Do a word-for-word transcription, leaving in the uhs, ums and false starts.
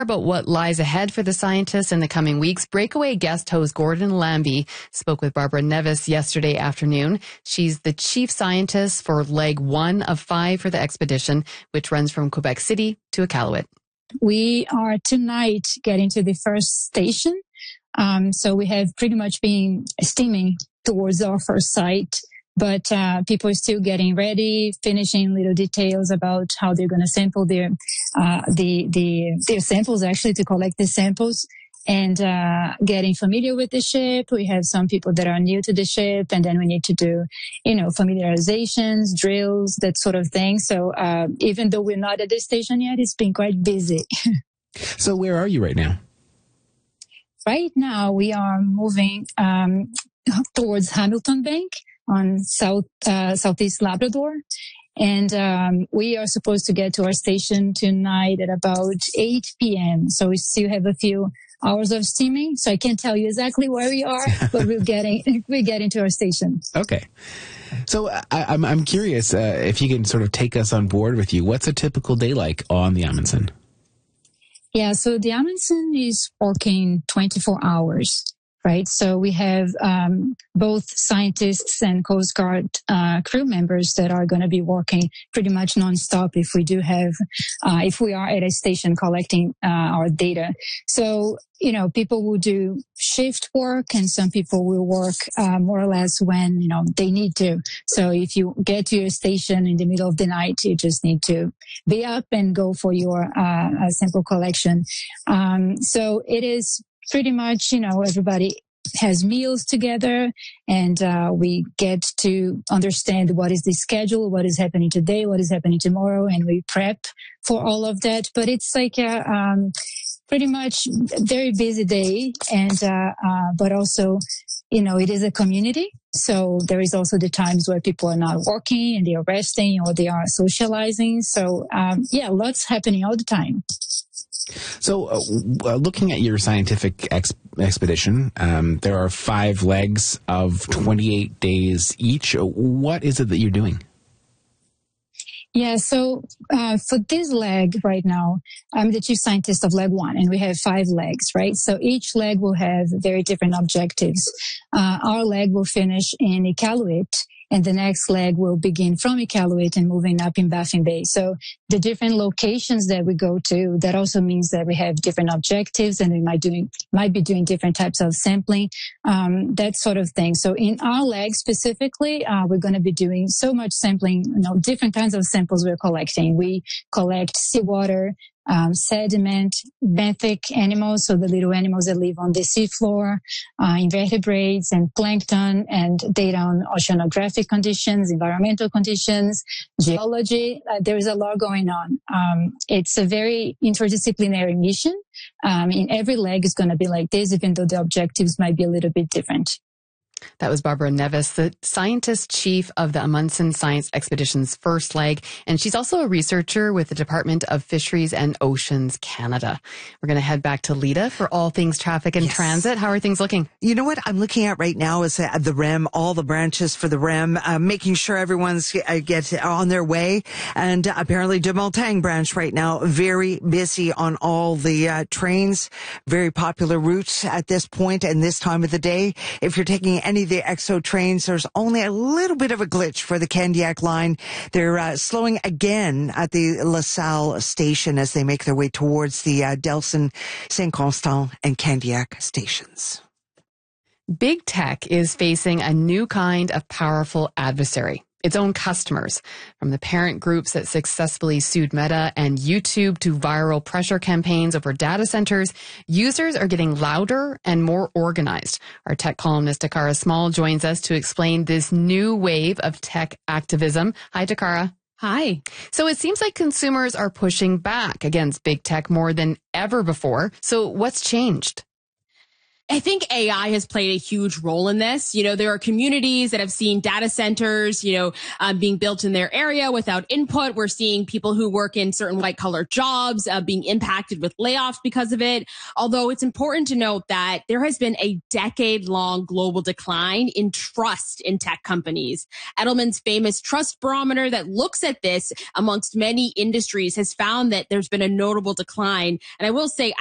about what lies ahead for the scientists in the coming weeks, Breakaway guest host Gordon Lambie spoke with Barbara Nevis yesterday afternoon. She's the chief scientist for leg one of five for the expedition, which runs from Quebec City to Iqaluit. We are tonight getting to the first station. Um, so we have pretty much been steaming towards our first site, but uh, people are still getting ready, finishing little details about how they're going to sample their uh, the the their samples, actually, to collect the samples, and uh, getting familiar with the ship. We have some people that are new to the ship, and then we need to do, you know, familiarizations, drills, that sort of thing. So uh, even though we're not at the station yet, it's been quite busy. So where are you right now? Right now, we are moving um, towards Hamilton Bank on south uh, southeast Labrador. And um, we are supposed to get to our station tonight at about eight p.m. So we still have a few hours of steaming. So I can't tell you exactly where we are, but we're getting we're getting to our station. Okay. So I, I'm I'm curious uh, if you can sort of take us on board with you. What's a typical day like on the Amundsen? Yeah, so the Amundsen is working twenty-four hours. Right. So we have um, both scientists and Coast Guard uh, crew members that are going to be working pretty much nonstop if we do have, uh, if we are at a station collecting uh, our data. So, you know, people will do shift work and some people will work uh, more or less when, you know, they need to. So if you get to your station in the middle of the night, you just need to be up and go for your uh, sample collection. Um, so it is pretty much, you know, everybody has meals together and uh, we get to understand what is the schedule, what is happening today, what is happening tomorrow, and we prep for all of that. But it's like a um, pretty much very busy day, and uh, uh, but also, you know, it is a community. So there is also the times where people are not working and they are resting or they are socializing. So um, yeah, lots happening all the time. So uh, looking at your scientific ex- expedition, um, there are five legs of twenty-eight days each. What is it that you're doing? Yeah, so uh, for this leg right now, I'm the chief scientist of leg one, and we have five legs, right? So each leg will have very different objectives. Uh, our leg will finish in Iqaluit, and the next leg will begin from Iqaluit and moving up in Baffin Bay. So the different locations that we go to, that also means that we have different objectives and we might doing might be doing different types of sampling, um, that sort of thing. So in our leg specifically, uh, we're going to be doing so much sampling, you know, different kinds of samples we're collecting. We collect seawater, Um, sediment, benthic animals, so the little animals that live on the seafloor, uh, invertebrates and plankton, and data on oceanographic conditions, environmental conditions, geology. Uh, there is a lot going on. Um, it's a very interdisciplinary mission. Um, in every leg is going to be like this, even though the objectives might be a little bit different. That was Barbara Nevis, the scientist chief of the Amundsen Science Expedition's first leg. And she's also a researcher with the Department of Fisheries and Oceans Canada. We're going to head back to Lita for all things traffic and yes. transit. How are things looking? You know what I'm looking at right now is uh, the R E M, all the branches for the R E M, uh, making sure everyone's uh, get on their way. And uh, apparently de Montagne branch right now, very busy on all the uh, trains, very popular routes at this point and this time of the day. If you're taking any of the X O trains, there's only a little bit of a glitch for the Candiac line. They're uh, slowing again at the La Salle station as they make their way towards the uh, Delson, Saint Constant, and Candiac stations. Big tech is facing a new kind of powerful adversary. Its own customers, from the parent groups that successfully sued Meta and YouTube to viral pressure campaigns over data centers, users are getting louder and more organized. Our tech columnist Takara Small joins us to explain this new wave of tech activism. Hi, Takara. Hi. So it seems like consumers are pushing back against big tech more than ever before. So what's changed? I think A I has played a huge role in this. You know, there are communities that have seen data centers, you know, um, being built in their area without input. We're seeing people who work in certain white collar jobs uh, being impacted with layoffs because of it. Although it's important to note that there has been a decade long global decline in trust in tech companies. Edelman's famous trust barometer that looks at this amongst many industries has found that there's been a notable decline. And I will say,